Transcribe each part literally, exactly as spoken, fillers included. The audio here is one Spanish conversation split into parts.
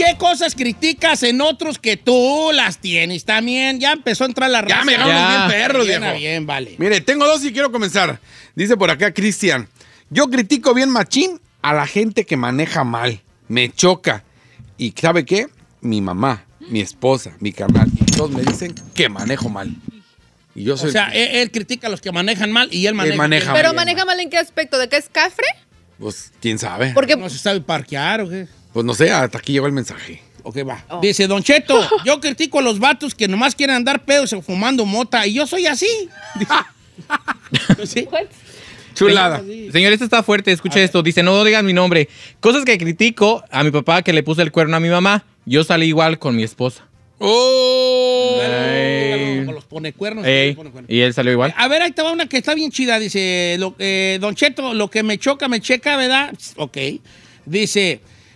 ¿qué cosas criticas en otros que tú las tienes también? Ya empezó a entrar la raza. Ya me agarran bien perros, bien, viejo. Bien, vale. Mire, tengo dos y quiero comenzar. Dice por acá Cristian, yo critico bien machín a la gente que maneja mal. Me choca. ¿Y sabe qué? Mi mamá, mi esposa, mi carnal, y todos me dicen que manejo mal. Y yo soy... O sea, él, él critica a los que manejan mal y él maneja, Él maneja bien. ¿Pero bien maneja mal en qué aspecto? ¿De qué es cafre? Pues, ¿quién sabe? Porque ¿No se sabe parquear o qué? Pues no sé, hasta aquí llegó el mensaje. Ok, va. Oh. Dice, Don Cheto, yo critico a los vatos que nomás quieren andar pedos o fumando mota y yo soy así. Dice, ¿sí? Chulada. Señor, esto está fuerte, escucha esto. Dice, no digan mi nombre. Cosas que critico a mi papá que le puse el cuerno a mi mamá. Yo salí igual con mi esposa. ¡Oh! Ey. Con los pone cuernos. Ey, pone cuernos. y él salió igual. A ver, ahí te va una que está bien chida. Dice, lo, eh, Don Cheto, lo que me choca, me checa, ¿verdad? Ok. Dice,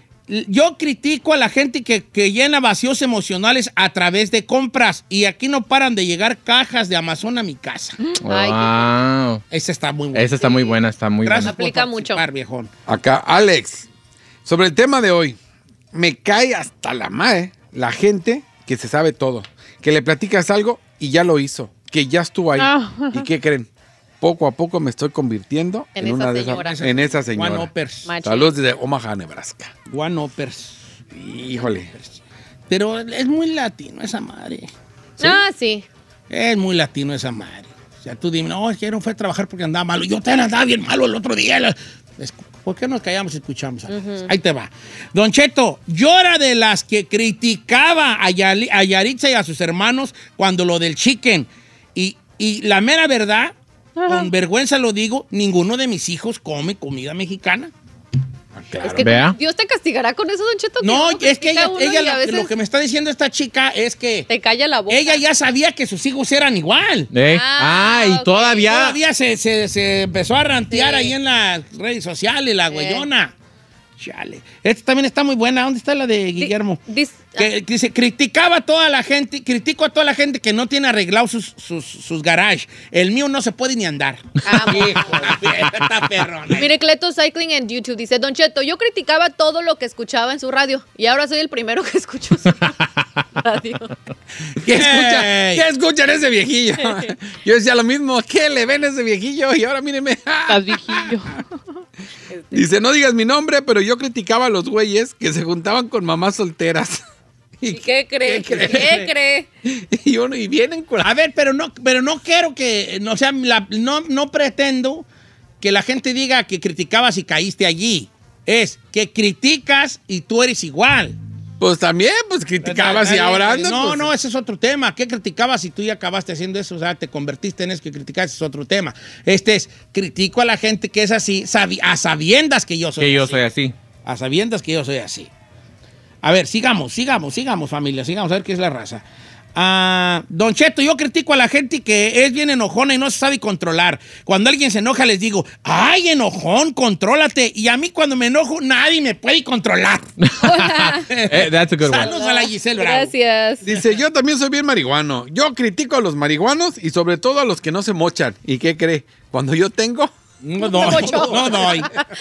yo critico a la gente que, que llena vacíos emocionales a través de compras y aquí no paran de llegar cajas de Amazon a mi casa. Ay, Wow. Esa está muy buena. Esa está muy buena, está muy Gracias buena. Aplica por mucho. participar, viejón. Acá, Alex, sobre el tema de hoy, me cae hasta la madre la gente que se sabe todo, que le platicas algo y ya lo hizo, que ya estuvo ahí. Ah. ¿Y qué creen? Poco a poco me estoy convirtiendo En en, esa una de señora. esas, en esa One señora. Uppers. Machín. Saludos desde Omaha, Nebraska. One Uppers. Híjole. Pero es muy latino esa madre. Ah, sí. Es muy latino esa madre. O sea, tú dime, no, es que no fue a trabajar porque andaba malo. Yo también andaba bien malo el otro día. Es- ¿Por qué nos callamos y escuchamos? A veces? Ahí te va. Don Cheto, yo era de las que criticaba a, Yali- a Yaritza y a sus hermanos cuando lo del chicken. Y, y la mera verdad, con vergüenza lo digo, ninguno de mis hijos come comida mexicana. Claro. Es que Vea. Dios te castigará con eso, Don Cheto. No, uno es que critica ella, a uno ella y a lo, veces lo que me está diciendo esta chica es que te calla la boca. ella ya sabía que sus hijos eran igual. Ey. Ah, Ah, y ok. todavía. Todavía se, se- se empezó a rantear Sí. ahí en las redes sociales, la Sí. güeyona. Chale. Esta también está muy buena. ¿Dónde está la de Di- Guillermo? dis- Que dice, criticaba a toda la gente, critico a toda la gente que no tiene arreglado sus, sus, sus garages. El mío no se puede ni andar. Ah, Hijo de esta perrona. Mire, Cleto Cycling en YouTube dice, Don Cheto, yo criticaba todo lo que escuchaba en su radio y ahora soy el primero que escucho su radio. ¿Qué, escucha, Ey. ¿Qué escuchan ese viejillo? Yo decía lo mismo, ¿qué le ven a ese viejillo? Y ahora míreme. Estás viejillo. Dice, no digas mi nombre, pero yo criticaba a los güeyes que se juntaban con mamás solteras. ¿Y qué cree? ¿Qué cree? ¿Qué cree? Y, uno, y vienen con... A ver, pero no, pero no quiero que, no, o sea, la- no, no pretendo que la gente diga que criticabas y caíste allí. Es que criticas y tú eres igual. Pues también, pues criticabas y ahora andas. No, pues, no, ese es otro tema. ¿Qué criticabas y tú ya acabaste haciendo eso? O sea, te convertiste en eso que criticaste, es otro tema. Este es, critico a la gente que es así, sabi- a sabiendas que yo soy Que yo así. soy así. A sabiendas que yo soy así. A ver, sigamos, sigamos, sigamos, familia, sigamos a ver qué es la raza. Ah, Don Cheto, yo critico a la gente que es bien enojona y no se sabe controlar. Cuando alguien se enoja les digo, ay, enojón, contrólate. Y a mí cuando me enojo nadie me puede controlar. Eh, that's a good one. Saludos a la Giselle Bravo. Gracias. Dice, yo también soy bien marihuano. Yo critico a los marihuanos y sobre todo a los que no se mochan. ¿Y qué cree? Cuando yo tengo... No doy, no doy.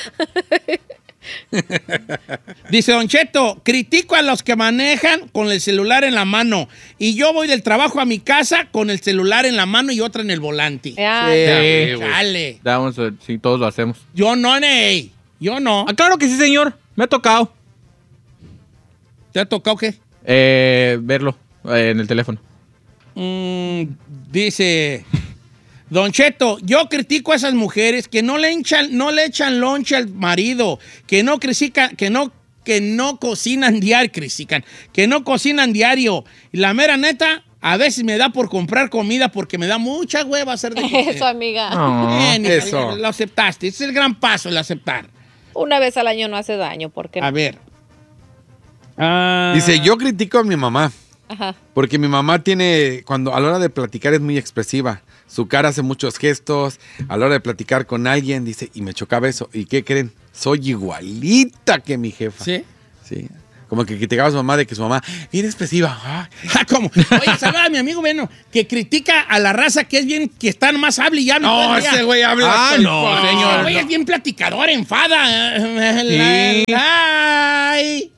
Dice Don Cheto, critico a los que manejan con el celular en la mano y yo voy del trabajo a mi casa con el celular en la mano y otra en el volante. Ya. Sí, güey. Chale. That one's a- sí, todos lo hacemos. Yo no, Ney. Yo no. Ah, claro que sí, señor. Me ha tocado ¿Te ha tocado qué? eh, verlo eh, en el teléfono. Mm, dice Don Cheto, yo critico a esas mujeres que no le echan, no le echan lonche al marido, que no critican, que no, que no cocinan diario, critican, que no cocinan diario. Y la mera neta, a veces me da por comprar comida porque me da mucha hueva hacer de comer. Eso, amiga. Oh. Bien, hija, eso. lo aceptaste. Ese es el gran paso, el aceptar. Una vez al año no hace daño, porque A ver. Ah, Dice, yo critico a mi mamá. Ajá. Porque mi mamá tiene, cuando a la hora de platicar es muy expresiva. Su cara hace muchos gestos. A la hora de platicar con alguien, dice, y me chocaba eso. ¿Y qué creen? Soy igualita que mi jefa. ¿Sí? Sí. Como que criticaba a su mamá de que su mamá, bien expresiva. Ay, Ah, ¿cómo? Oye, saluda a mi amigo Beno, que critica a la raza que es bien, que está más hable y hable. todo no, el día. ese güey habla. Ah, hasta el no, culo. señor. Ese güey es bien platicador, enfada. Sí. Ay.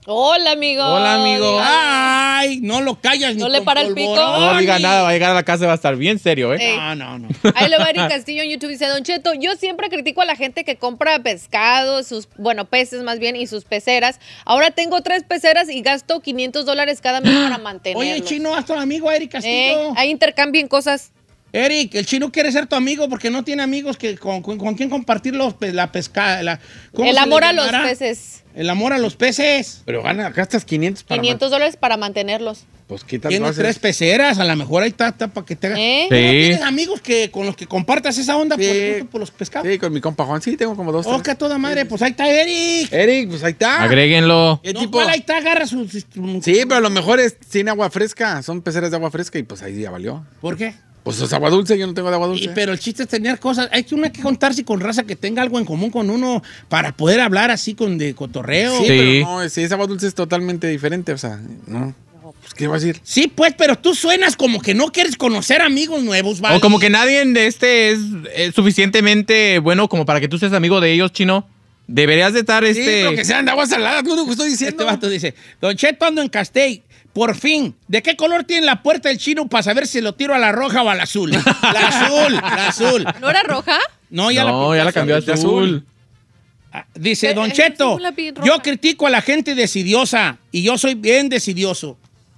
Hola, amigo. Hola, amigo. Ay, no lo callas ni ¿No le con para el pico? polvorón, No diga ni- nada, va a llegar a la casa y va a estar bien serio, ¿eh? Eh. No, no, no. Ahí lo va Eric Castillo en YouTube. Dice, Don Cheto, yo siempre critico a la gente que compra pescado, sus, bueno, peces más bien, y sus peceras. Ahora tengo tres peceras y gasto quinientos dólares cada mes para mantenerlos. Oye, Chino, haz tu amigo Eric Castillo. Eh, ahí intercambien cosas. Eric, el Chino quiere ser tu amigo porque no tiene amigos que con, con, con quien compartir los, pe- la pesca. La, ¿cómo El se amor le a los llamará? peces. El amor a los peces. Pero gana, gastas quinientos para quinientos dólares para mantenerlos. man- Pues qué tanto Tiene haces? tres peceras, a lo mejor ahí está, está para que te haga. ¿Eh? ¿Tú no Sí. tienes amigos que con los que compartas esa onda por, Sí. gusto por los pescados? Sí, con mi compa Juan. Sí, tengo como dos. Oh, tres. que a toda madre, pues ahí está Eric. Eric, pues ahí está. Agréguenlo. ¿Qué No, tipo? ¿cuál ahí está? Agarra sus... sus- Sí, pero a lo mejor es, tiene agua fresca. Son peceras de agua fresca y pues ahí ya valió. ¿Por qué? Pues es agua dulce, yo no tengo de agua dulce. Y- pero el chiste es tener cosas. Hay que uno hay que contarse con raza que tenga algo en común con uno para poder hablar así con de cotorreo. Sí, Sí. pero no, si es agua dulce es totalmente diferente, o sea, no. Pues, ¿qué va a decir? Sí, pues, pero tú suenas como que no quieres conocer amigos nuevos, ¿vale? O como que nadie de este es, es suficientemente bueno como para que tú seas amigo de ellos, Chino. Deberías de estar Sí, este... pero que sean de agua salada, es lo único que estoy Este diciendo. vato dice, Don Cheto, ando en Castell. Por fin, ¿de qué color tiene la puerta del Chino para saber si lo tiro a la roja o al azul? La azul, la azul. ¿No era roja? No, ya no, la ya la cambió a de azul. azul. Ah, dice, Eh, Don eh, Cheto, sí, la vi roja. yo critico a la gente decidiosa y yo soy bien decidioso.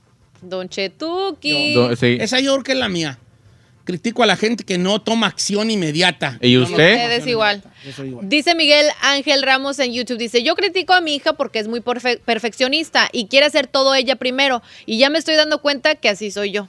Don Chetuki. Do- sí. Esa yo creo que es la mía. Critico a la gente que no toma acción inmediata. ¿Y Yo no usted? tomo Usted es acción igual. inmediata. Yo soy igual. Dice Miguel Ángel Ramos en YouTube, dice, yo critico a mi hija porque es muy perfe- perfeccionista y quiere hacer todo ella primero. Y ya me estoy dando cuenta que así soy yo.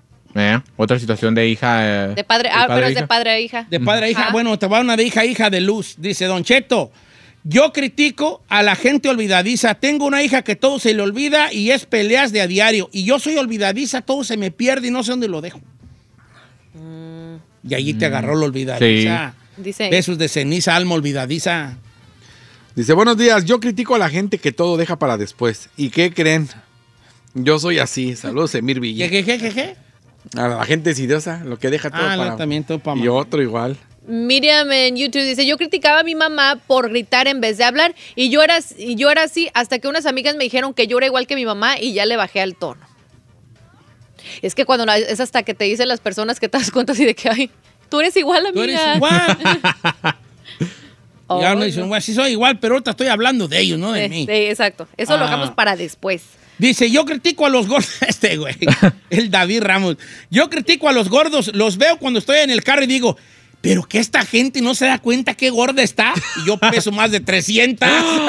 Eh, otra situación de hija... eh, De padre, de ah, pero e es de hija. padre a hija. De padre a hija. Ajá. Bueno, te va una de hija a hija de luz. Dice, Don Cheto, yo critico a la gente olvidadiza. Tengo una hija que todo se le olvida y es peleas de a diario. Y yo soy olvidadiza, todo se me pierde y no sé dónde lo dejo. Y allí te agarró la olvidadiza. Dice, Besos de ceniza, alma olvidadiza. Dice, buenos días, yo critico a la gente que todo deja para después. ¿Y qué creen? Yo soy así. Saludos, Emir Villa. ¿Qué, qué, qué, qué, qué? A la gente decidiosa, lo que deja todo Ah, para... no, también todo para Y otro igual. Miriam en YouTube dice, yo criticaba a mi mamá por gritar en vez de hablar y yo era, y yo era así hasta que unas amigas me dijeron que yo era igual que mi mamá y ya le bajé al tono. Es que cuando la- es hasta que te dicen las personas que te das cuenta así de que, ay, tú eres igual, amiga. Tú eres igual. Oh, y ahora no no. dicen, bueno, sí soy igual, pero ahorita estoy hablando de ellos, no de Sí, mí. sí, exacto. Eso lo Ah. dejamos para después. Dice, yo critico a los gordos. Este güey, el David Ramos. Yo critico a los gordos. Los veo cuando estoy en el carro y digo, pero que esta gente no se da cuenta qué gorda está. Y yo peso más de trescientos.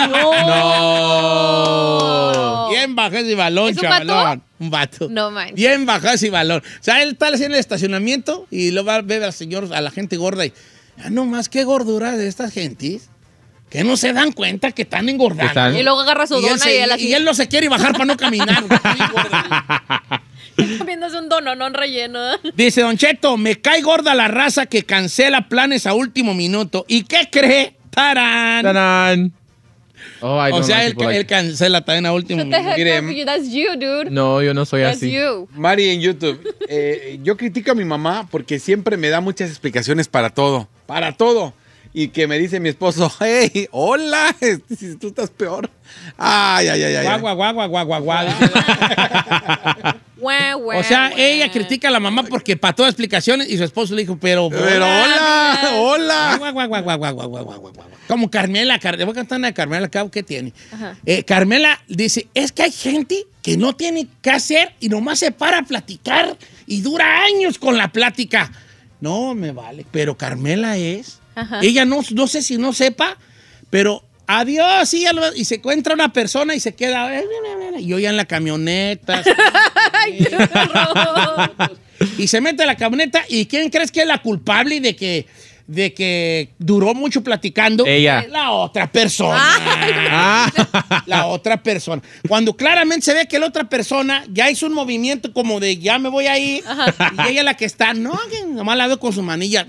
¡No! Bien baja ese balón, ¿Es un chavalón. vato? Un vato. No manches. Bien baja ese balón. O sea, él está haciendo el estacionamiento y lo va a ver al señor, a la gente gorda y, ah, no más, qué gordura de estas gentes. Que no se dan cuenta que están engordando. Están- Y luego agarra su Y él, dona se- y él así, y él no se quiere bajar para no caminar. porque está bien gordo. comiéndose un dononón relleno. Dice Don Cheto, me cae gorda la raza que cancela planes a último minuto. ¿Y qué cree? ¡Tarán! ¡Tarán! Oh, I O don't sea, like él, people like- él cancela también a último What the minuto. heck, Mire, Matthew? That's you, dude. No, yo no soy That's así. you. Mari en YouTube, eh, yo critico a mi mamá porque siempre me da muchas explicaciones para todo, para todo. Y que me dice mi esposo, hey, hola, si tú estás peor. Ay, ay, ay, ay. ay. Guagua, guagua, guagua, guagua. Guau, guau, O sea, guau. ella critica a la mamá porque para todas explicaciones y su esposo le dijo, pero... Pero hola, hola. Guagua, guagua, guagua, guagua, guagua, guagua, guagua. Como Carmela, Car- le voy a cantar una de Carmela, Cabo, ¿qué tiene? Ajá. Eh, Carmela dice, es que hay gente que no tiene qué hacer y nomás se para a platicar y dura años con la plática. No, me vale, pero Carmela es... Ajá. Ella no, no sé si no sepa, pero adiós, y, ya lo- y se encuentra una persona y se queda... Y yo ya en la camioneta... Y se mete a la camioneta y ¿quién crees que es la culpable de que, de que duró mucho platicando? Ella. La otra persona. Ah. La otra persona. Cuando claramente se ve que la otra persona ya hizo un movimiento como de ya me voy a ir y ella la que está, no, que nomás la veo con su manilla.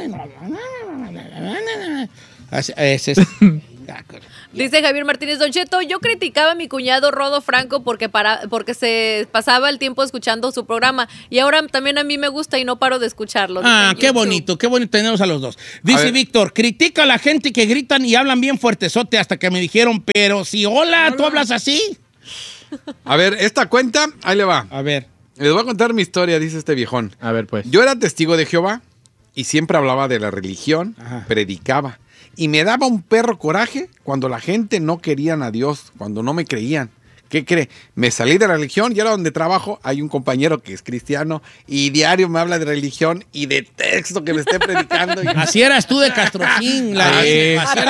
Así- ese es- Dice Javier Martínez, Don Cheto, yo criticaba a mi cuñado Rodo Franco porque, para, porque se pasaba el tiempo escuchando su programa y ahora también a mí me gusta y no paro de escucharlo. dice Ah, en qué YouTube. bonito, qué bonito tenemos a los dos. A Dice ver. Víctor, critica a la gente que gritan y hablan bien fuertezote hasta que me dijeron, pero si hola, ¿tú hablas así? A ver, esta cuenta, ahí le va. A ver. Les voy a contar mi historia, dice este viejón. A ver, pues. Yo era testigo de Jehová y siempre hablaba de la religión, Ajá. predicaba. Y me daba un perro coraje cuando la gente no querían a Dios, cuando no me creían. ¿Qué cree? Me salí de la religión y ahora donde trabajo hay un compañero que es cristiano y diario me habla de religión y de texto que me esté predicando. Y... Así eras tú de Castrojín. La Ah, de- sí. así A era